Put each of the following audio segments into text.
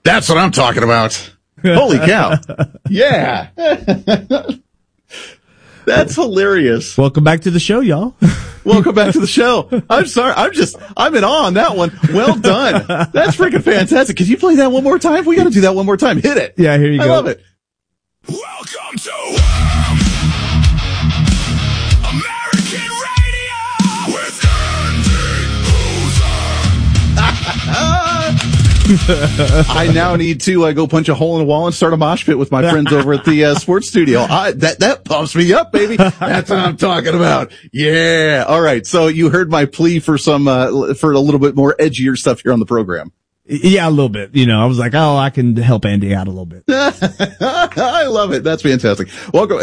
That's what I'm talking about. Holy cow. Yeah. That's hilarious. Welcome back to the show, y'all. Welcome back to the show. I'm sorry. I'm in awe on that one. Well done. That's freaking fantastic. Could you play that one more time? We got to do that one more time. Hit it. Yeah, here you go. I love it. Welcome to American Radio with Andy I now need to go punch a hole in the wall and start a mosh pit with my friends over at the sports studio. That pumps me up, baby. That's what I'm talking about. Yeah. All right. So you heard my plea for some for a little bit more edgier stuff here on the program. Yeah, a little bit. I was like, oh, I can help Andy out a little bit. I love it. That's fantastic. Welcome.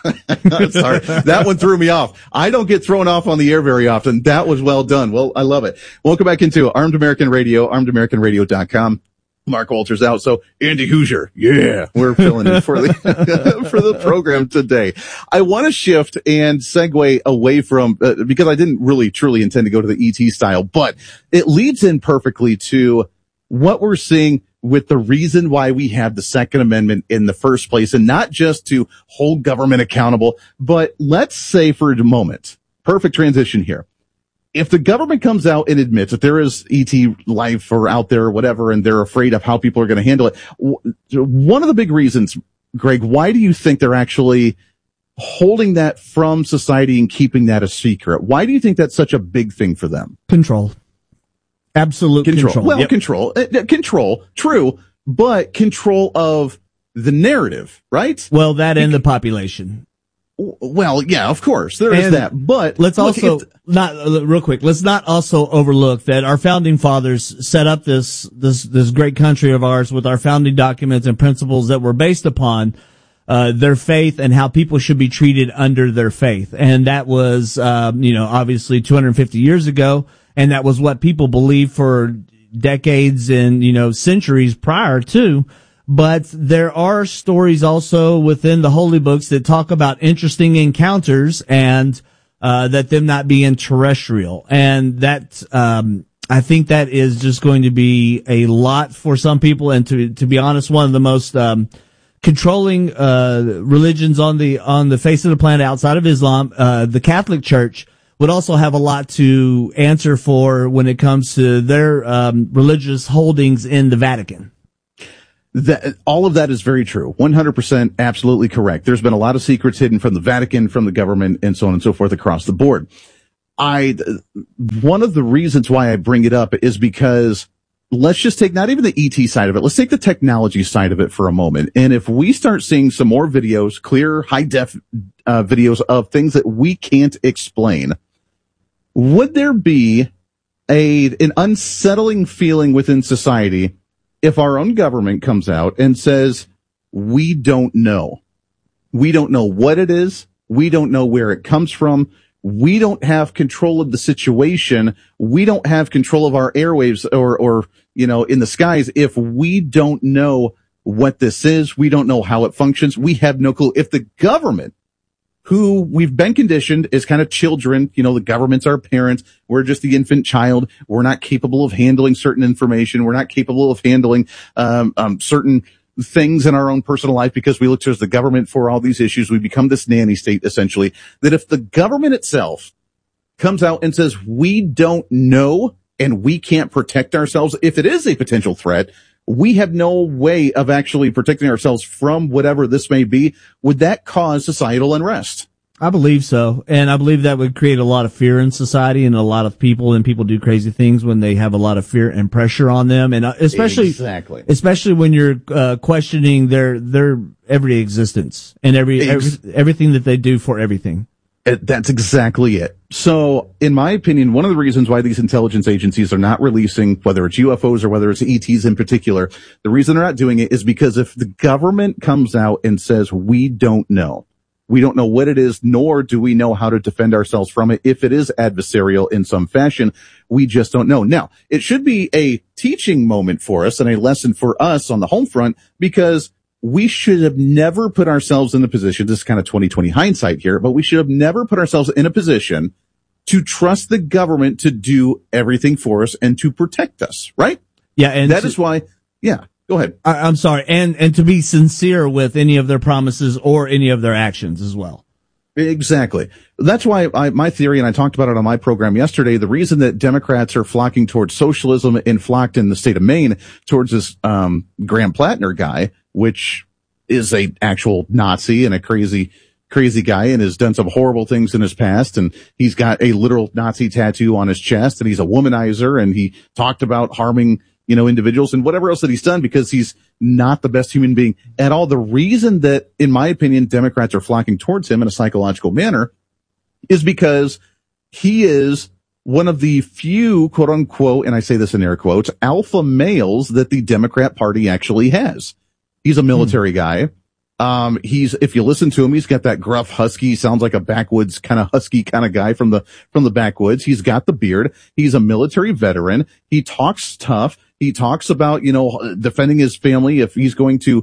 Sorry, that one threw me off. I don't get thrown off on the air very often. That was well done. Well, I love it. Welcome back into Armed American Radio, armedamericanradio.com. Mark Walters out. So Andy Hoosier. Yeah, we're filling in for the, for the program today. I want to shift and segue away from, because I didn't really truly intend to go to the ET style, but it leads in perfectly to what we're seeing with the reason why we have the Second Amendment in the first place, and not just to hold government accountable, but let's say for a moment, perfect transition here. If the government comes out and admits that there is ET life or out there or whatever, and they're afraid of how people are going to handle it, one of the big reasons, Greg, why do you think they're actually holding that from society and keeping that a secret? Why do you think that's such a big thing for them? Control. Absolute control. Well, yep. Control, true, but control of the narrative, right? Well, that and the population. Well, yeah, of course, there is that, but let's also let's not also overlook that our founding fathers set up this great country of ours with our founding documents and principles that were based upon their faith and how people should be treated under their faith. And that was, obviously 250 years ago. And that was what people believed for decades and, centuries prior to. But there are stories also within the holy books that talk about interesting encounters and, that them not being terrestrial. And that, I think that is just going to be a lot for some people. And to be honest, one of the most, controlling, religions on the face of the planet outside of Islam, the Catholic Church, would also have a lot to answer for when it comes to their religious holdings in the Vatican. All of that is very true. 100% absolutely correct. There's been a lot of secrets hidden from the Vatican, from the government, and so on and so forth across the board. One of the reasons why I bring it up is because let's just take not even the ET side of it. Let's take the technology side of it for a moment. And if we start seeing some more videos, clear, high-def videos of things that we can't explain, would there be an unsettling feeling within society if our own government comes out and says, we don't know? We don't know what it is. We don't know where it comes from. We don't have control of the situation. We don't have control of our airwaves or in the skies. If we don't know what this is, we don't know how it functions. We have no clue. If the government, who we've been conditioned is kind of children, the government's our parents. We're just the infant child. We're not capable of handling certain information. We're not capable of handling, certain things in our own personal life because we look towards the government for all these issues. We become this nanny state, essentially, that if the government itself comes out and says, we don't know and we can't protect ourselves, if it is a potential threat, we have no way of actually protecting ourselves from whatever this may be, would that cause societal unrest? I believe so. And I believe that would create a lot of fear in society and a lot of people do crazy things when they have a lot of fear and pressure on them. And especially when you're, questioning their everyday existence and everything that they do for everything. That's exactly it. So, in my opinion, one of the reasons why these intelligence agencies are not releasing, whether it's UFOs or whether it's ETs in particular, the reason they're not doing it is because if the government comes out and says, we don't know what it is, nor do we know how to defend ourselves from it. If it is adversarial in some fashion, we just don't know. Now, it should be a teaching moment for us and a lesson for us on the home front, because we should have never put ourselves in the position, this is kind of 2020 hindsight here, but we should have never put ourselves in a position to trust the government to do everything for us and to protect us, right? Yeah. And that is why, yeah. Go ahead. I'm sorry. And to be sincere with any of their promises or any of their actions as well. Exactly. That's why my theory, and I talked about it on my program yesterday, the reason that Democrats are flocking towards socialism and flocked in the state of Maine towards this Graham Plattner guy, which is a actual Nazi and a crazy guy and has done some horrible things in his past, and he's got a literal Nazi tattoo on his chest, and he's a womanizer, and he talked about harming, individuals and whatever else that he's done because he's not the best human being at all. The reason that, in my opinion, Democrats are flocking towards him in a psychological manner is because he is one of the few, quote unquote, and I say this in air quotes, alpha males that the Democrat Party actually has. He's a military guy. If you listen to him, he's got that gruff husky, sounds like a backwoods kind of husky kind of guy from the backwoods. He's got the beard. He's a military veteran. He talks tough. He talks about, defending his family if he's going to,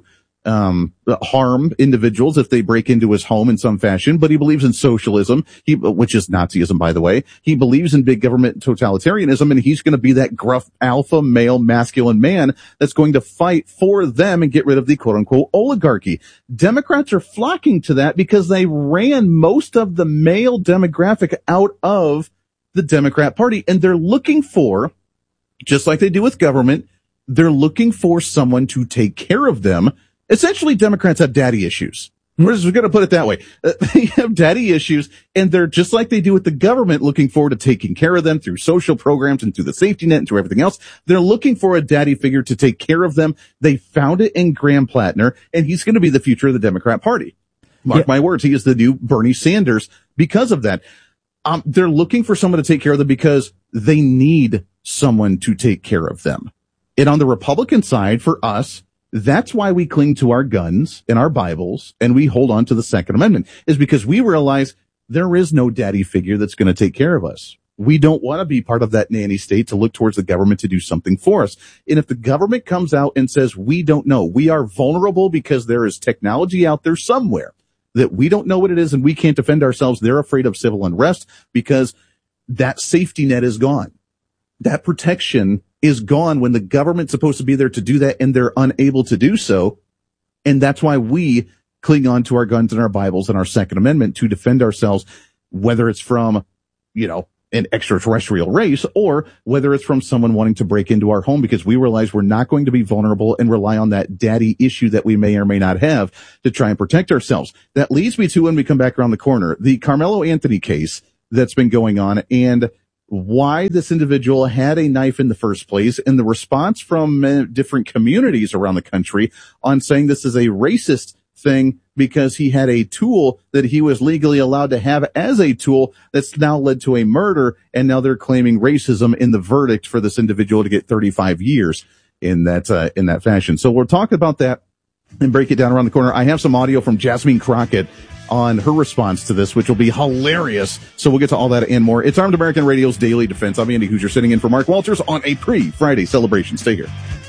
harm individuals if they break into his home in some fashion, but he believes in socialism, which is Nazism, by the way. He believes in big government totalitarianism, and he's going to be that gruff alpha male masculine man that's going to fight for them and get rid of the quote unquote oligarchy. Democrats are flocking to that because they ran most of the male demographic out of the Democrat Party, and they're looking for, just like they do with government, they're looking for someone to take care of them. Essentially, Democrats have daddy issues. We're just going to put it that way. They have daddy issues, and they're just like they do with the government, looking forward to taking care of them through social programs and through the safety net and through everything else. They're looking for a daddy figure to take care of them. They found it in Graham Plattner, and he's going to be the future of the Democrat Party. Mark my words, he is the new Bernie Sanders because of that. They're looking for someone to take care of them because they need someone to take care of them. And on the Republican side, for us, that's why we cling to our guns and our Bibles and we hold on to the Second Amendment, is because we realize there is no daddy figure that's going to take care of us. We don't want to be part of that nanny state to look towards the government to do something for us. And if the government comes out and says, we don't know, we are vulnerable because there is technology out there somewhere that we don't know what it is and we can't defend ourselves, they're afraid of civil unrest because that safety net is gone. That protection is gone when the government's supposed to be there to do that and they're unable to do so. And that's why we cling on to our guns and our Bibles and our Second Amendment to defend ourselves, whether it's from, an extraterrestrial race or whether it's from someone wanting to break into our home, because we realize we're not going to be vulnerable and rely on that daddy issue that we may or may not have to try and protect ourselves. That leads me to, when we come back around the corner, the Carmelo Anthony case that's been going on and why this individual had a knife in the first place, and the response from different communities around the country on saying this is a racist thing because he had a tool that he was legally allowed to have as a tool that's now led to a murder, and now they're claiming racism in the verdict for this individual to get 35 years in that fashion. So we'll talk about that and break it down around the corner. I have some audio from Jasmine Crockett on her response to this, which will be hilarious. So we'll get to all that and more. It's Armed American Radio's Daily Defense. I'm Andy Hoosier, sitting in for Mark Walters on a pre-Friday celebration. Stay here.